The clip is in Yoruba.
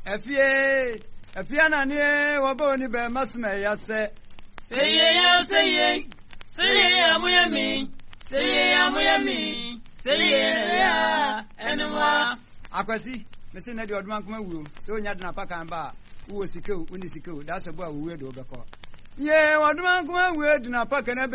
Efie na ne wobo ni be masme ya se. Say amuyami. Say ya enwa. Akwasi, me say na di odman kuma wuo. Se onya de na paka mba, wo sikew, uni sikew. That's a boy we do be ko. Ye odman kuma wuo de na paka na